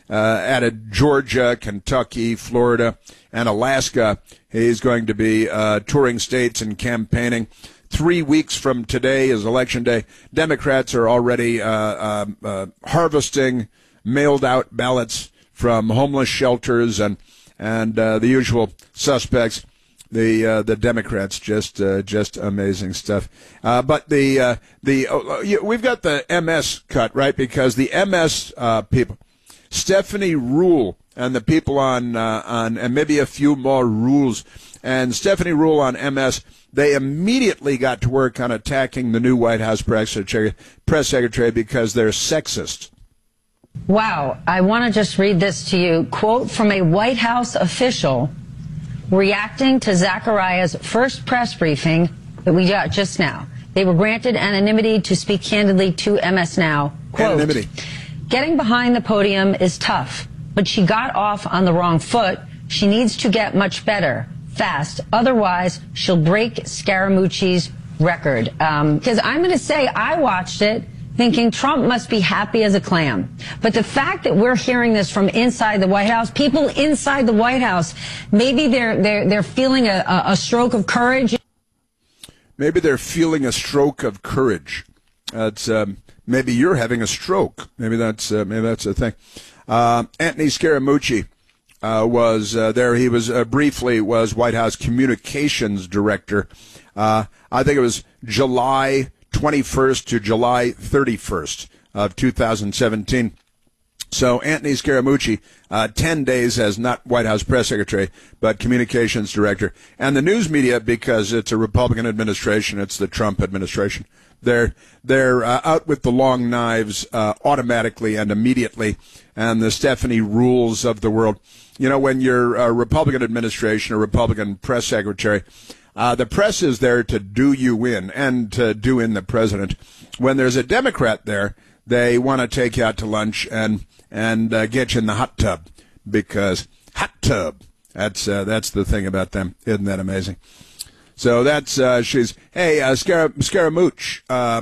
added Georgia, Kentucky, Florida, and Alaska. He's going to be touring states and campaigning. 3 weeks from today is Election Day. Democrats are already harvesting mailed-out ballots from homeless shelters and the usual suspects. The Democrats just amazing stuff. But we've got the MS cut, right? Because the MS people, Stephanie Ruhle and the people on and maybe a few more Ruhles, and Stephanie Ruhle on MS, they immediately got to work on attacking the new White House press secretary because they're sexist. Wow. I want to just read this to you. Quote from a White House official reacting to Zachariah's first press briefing that we got just now. They were granted anonymity to speak candidly to MS Now. Quote, anonymity. Getting behind the podium is tough, but she got off on the wrong foot. She needs to get much better, fast. Otherwise, she'll break Scaramucci's record. Because I'm going to say I watched it thinking Trump must be happy as a clam. But the fact that we're hearing this from inside the White House, people inside the White House, maybe they're feeling a stroke of courage. Maybe they're feeling a stroke of courage. That's maybe you're having a stroke. Maybe that's a thing. Anthony Scaramucci was there. He was briefly was White House communications director. I think it was July 21st to July 31st of 2017. So Anthony Scaramucci, 10 days as not White House press secretary, but communications director. And the news media, because it's a Republican administration, it's the Trump administration, they're out with the long knives automatically and immediately. And the Stephanie Ruhles of the world. You know, when you're a Republican administration, a Republican press secretary, the press is there to do you in and to do in the president. When there's a Democrat there, they want to take you out to lunch and get you in the hot tub, because hot tub. That's the thing about them. Isn't that amazing? So that's she's Scaramouche.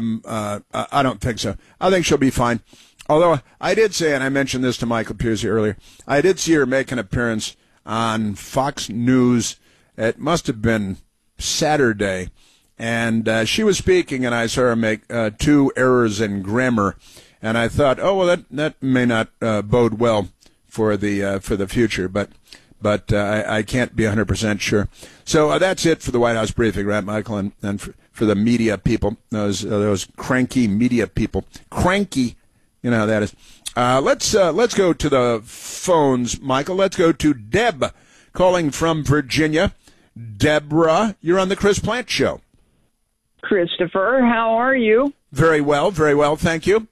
I don't think so. I think she'll be fine. Although I did say, and I mentioned this to Michael Piercy earlier, I did see her make an appearance on Fox News. It must have been Saturday, and she was speaking, and I saw her make two errors in grammar, and I thought, oh well, that may not bode well for the future, but I can't be 100% sure. So that's it for the White House briefing, right, Michael, and for the media people, those cranky media people, cranky, you know how that is. Let's go to the phones, Michael. Let's go to Deb, calling from Virginia. Deborah, you're on the Chris Plante Show. Christopher, how are you? Very well, thank you.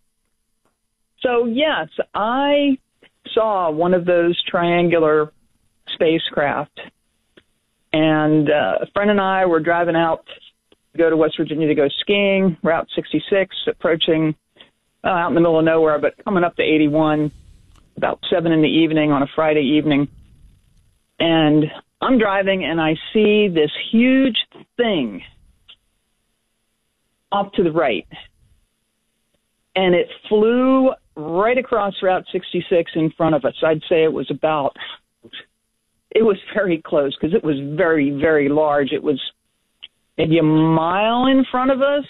So, yes, I saw one of those triangular spacecraft, and a friend and I were driving out to go to West Virginia to go skiing, Route 66, approaching out in the middle of nowhere, but coming up to 81, about 7 in the evening on a Friday evening. And I'm driving, and I see this huge thing off to the right. And it flew right across Route 66 in front of us. I'd say it was very close because it was very, very large. It was maybe a mile in front of us,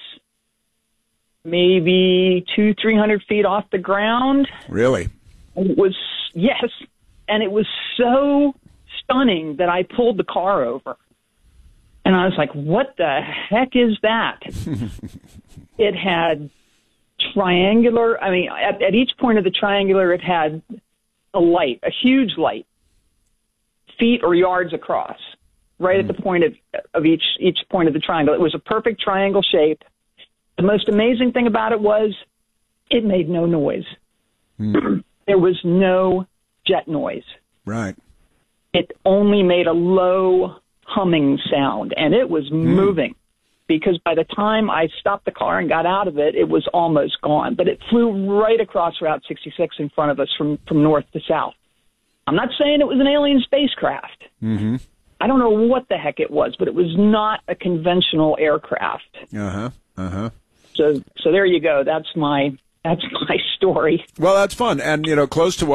maybe 200-300 feet off the ground. Really? It was, yes. And it was so stunning that I pulled the car over. And I was like, what the heck is that? It had triangular, at each point of the triangular, it had a light, a huge light, feet or yards across, right at the point of each point of the triangle. It was a perfect triangle shape. The most amazing thing about it was it made no noise. There was no jet noise. Right. It only made a low humming sound, and it was moving, because by the time I stopped the car and got out of it, it was almost gone. But it flew right across Route 66 in front of us from north to south. I'm not saying it was an alien spacecraft. Mm-hmm. I don't know what the heck it was, but it was not a conventional aircraft. So there you go. That's my story. Well, that's fun, and close to